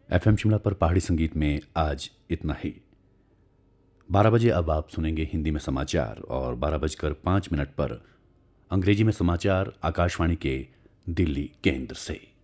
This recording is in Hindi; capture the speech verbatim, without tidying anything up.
एफएम शिमला पर पहाड़ी संगीत में आज इतना ही। बारह बजे अब आप सुनेंगे हिंदी में समाचार और बारह बजकर पाँच मिनट पर अंग्रेजी में समाचार आकाशवाणी के दिल्ली केंद्र से।